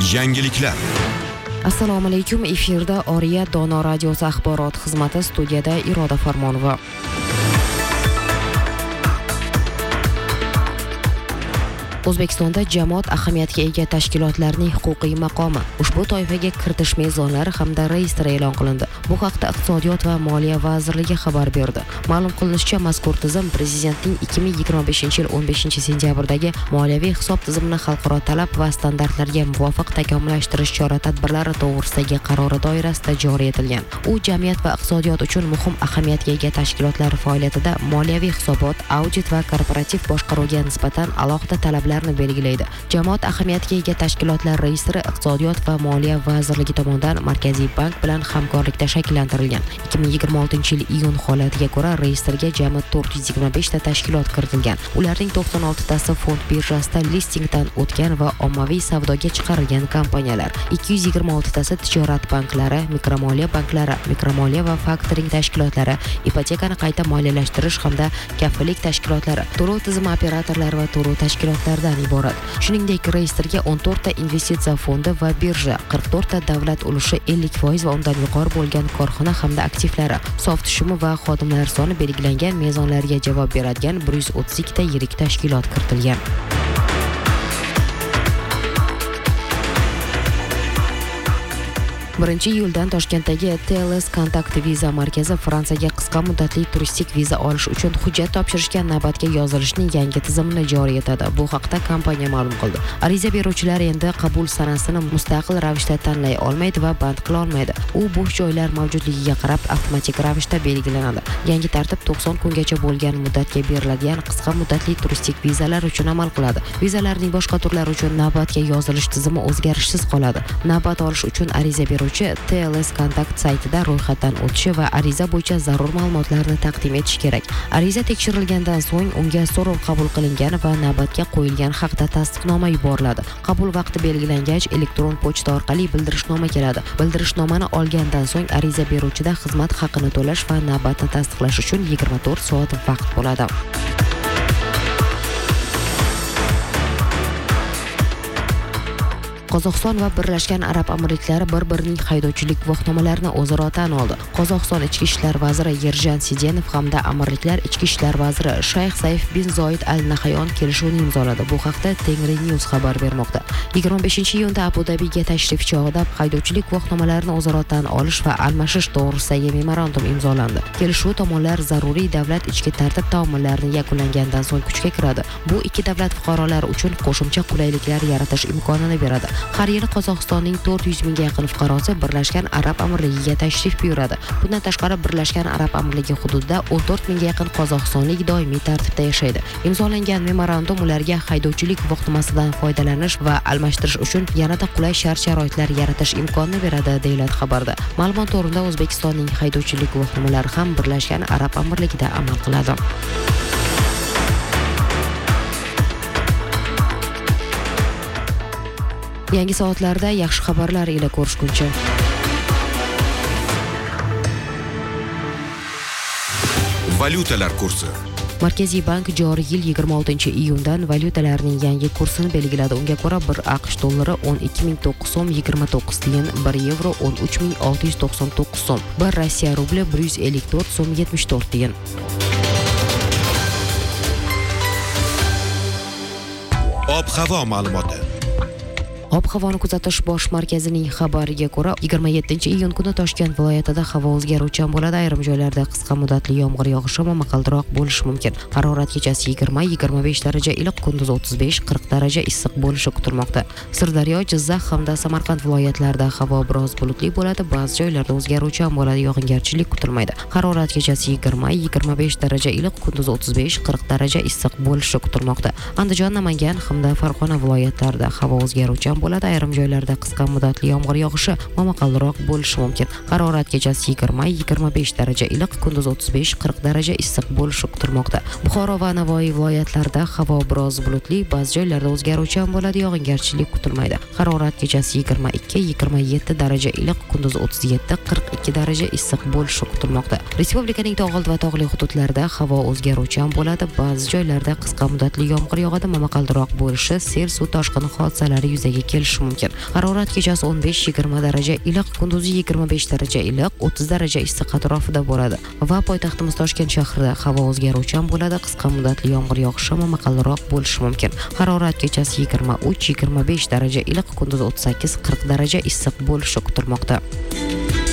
Yangiliklar. Assalomu alaykum. Efirda Oriya Dono radiosi axborot xizmati, studiyada Iroda Farmonova. O'zbekistonda jamoat ahamiyatiga ega tashkilotlarning huquqiy maqomi, ushbu toifaga kiritish mezonlari hamda reyestri e'lon qilindi. Bu haqda Iqtisodiyot va Moliya vazirligi xabar berdi. Ma'lum qilinishicha, mazkur tizim Prezidentning 2025-yil 15-sentyabrdagi moliyaviy hisob tizimini xalqaro talab va standartlarga muvofiq takomillashtirish chora-tadbirlari to'g'risidagi qarori doirasida joriy etilgan. U jamiyat va iqtisodiyot uchun muhim ahamiyatga ega tashkilotlar faoliyatida moliyaviy hisobot, audit va korporativ boshqaruvga nisbatan alohida talablar belgilaydi. Jamoat ahamiyatiga ega tashkilotlar reyestri Iqtisodiyot va Moliya vazirligi tomonidan Markaziy bank bilan hamkorlikda shakllantirilgan. 2026-yil iyun holatiga ko'ra reyestrga jami 425 ta tashkilot kiritilgan. Ularning 96tasi fond birjasida listingdan o'tgan va ommaviy savdoga chiqarilgan kompaniyalar. 226tasi tijorat banklari, mikromoliya banklari, mikromoliya va faktoring tashkilotlari, ipotekani qayta moliyalashtirish hamda kafillik tashkilotlari, to'lov tizimi operatorlari va to'lov tashkilotlari iborat. Shuningdek, reyestrga 14 ta investitsiya fondi va birja, 44 ta davlat ulushi, 50% va undan yuqori bo'lgan korxona hamda aktivlari, sof tushumi va xodimlar soni belgilangan mezonlarga javob beradigan 132 ta yirik tashkilot kiritilgan. 1-iyuldan Toshkentdagi TLS Kontakt viza markazi Fransiyaga qisqa muddatli turistik viza olish uchun hujjat topshirishga navbatga yozilishning yangi tizimini joriy etadi. Bu haqda kompaniya ma'lum qildi. Ariza beruvchilar endi qabul sanasini mustaqil ravishda tanlay olmaydi va band qila olmaydi. U bo'sh joylar mavjudligiga qarab avtomatik ravishda belgilanadi. Yangi tartib 90 kungacha bo'lgan muddatga beriladigan qisqa muddatli turistik vizalar uchun amal qiladi. Vizalarning boshqa turlari uchun navbatga yozilish tizimi o'zgarishsiz qoladi. Navbat olish uchun ariza TLS Kontakt saytida ro'yxatdan o'tishi va ariza bo'yicha zarur ma'lumotlarni taqdim etish kerak. Ariza tekshirilgandan so'ng unga so'rov qabul qilingan va navbatga qo'yilgan haqda tasdiqnoma yuboriladi. Qabul vaqti belgilangach, elektron pochta orqali bildirishnoma keladi. Bildirishnomani olgandan so'ng ariza beruvchida xizmat haqini to'lash va navbatni tasdiqlash uchun 24 soat vaqt bo'ladi. Qozog'iston va Birlashgan Arab Amirliklari bir-birining haydovchilik guvohnomalarini o'zaro tan oldi. Qozog'iston Ichki ishlar vaziri Yerjan Sidenov hamda Amirliklar Ichki ishlar vaziri Shayx Saif bin Zoid Al Nahyon kelishuvni imzoladi. Bu haqda Tengrinews xabar bermoqda. 25-iyunda Abu Dabiga tashrif chog'ida haydovchilik guvohnomalarini o'zaro tan olish va almashish to'g'risidagi memorandum imzolandi. Kelishuv tomonlar zaruriy davlat ichki tartib taomillarini yakunlangandan so'ng kuchga kiradi. Bu ikki davlat fuqarolari uchun qo'shimcha qulayliklar yaratish imkonini beradi. Har yili Qozog'istonning 400 mingga yaqin fuqarosi Birlashgan Arab Amirligiga tashrif buyuradi. Bundan tashqari Birlashgan Arab Amirligi hududida 14 mingga yaqin qozog'istonlik doimiy tartibda yashaydi. Imzolangan memorandum ularga haydovchilik guvohnomasidan foydalanish va almashtirish uchun yanada qulay shart-sharoitlar yaratish imkonini beradi, deyiladi xabarda. Ma'lumot o'rinda O'zbekistonning haydovchilik guvohnomalari ham Birlashgan Arab Amirligida amal qiladi. Yangi soatlarda yaxshi xabarlar ila ko'rishguncha. Valyutalar kursi. Markaziy bank joriy yil 26-iyundan valyutalarning yangi kursini belgiladi. Unga ko'ra 1 AQSh dollari 12.900 so'm 29 tiyin, 1 yevro 13.699 so'm, 1 Rossiya rubli 154 so'm 74 tiyin. Ob-havo ma'lumoti. Ob-havoni kuzatish bosh markazining xabariga ko'ra 27-iyun kuni Toshkent viloyatida havo o'zgaruvchan bo'ladi. Ayrim joylarda qisqa muddatli yomg'ir yog'ishi va momaqaldiroq bo'lishi mumkin. Harorat kechasi 20-25 daraja iliq, kunduz 35-40 daraja issiq bo'lishi kutilmoqda. Sirdaryo, Jizzax hamda Samarqand viloyatlarida havo biroz bulutli bo'ladi. Ba'zi joylarda o'zgaruvchan bo'ladi, yog'ingarchilik kutilmaydi. Harorat kechasi 20-25 daraja iliq, kunduz 35-40 daraja issiq bo'lishi kutilmoqda. Andijon, Namangan hamda Farg'ona viloyatlarida havo o'zgaruvchan bo'ladi. Ayrim joylarda qisqa muddatli yomg'ir yog'ishi, momaqaldiroq bo'lishi mumkin. Harorat kechasi 20-25 daraja iliq, kunduz 35-40 daraja issiq bo'lishi kutilmoqda. Buxoro va Navoiy viloyatlarida havo biroz bulutli, ba'zi joylarda o'zgaruvchan bo'ladi, yog'ingarchilik kutilmaydi. Harorat kechasi 22-27 daraja iliq, kunduz 37-42 daraja issiq bo'lishi kutilmoqda. Respublikaning tog'oldi va tog'li hududlarida havo o'zgaruvchan bo'ladi, ba'zi joylarda qisqa muddatli yomg'ir yog'adi, momaqaldiroq bo'lishi, sel, suv toshqini hodisalari yuzaga kelishi mumkin. Harorat kechasi 15-20 daraja iliq, kunduzi 25 daraja iliq, 30 daraja issiq atrofida bo'ladi. Va poytaxtimiz Toshkent shahrida havo o'zgaruvchan bo'ladi. Qisqa muddatli yomg'ir yog'ishi momaqaldiroq bo'lishi mumkin. Harorat kechasi 23-25 daraja iliq, kunduzi 38-40 daraja issiq bo'lishi kutilmoqda.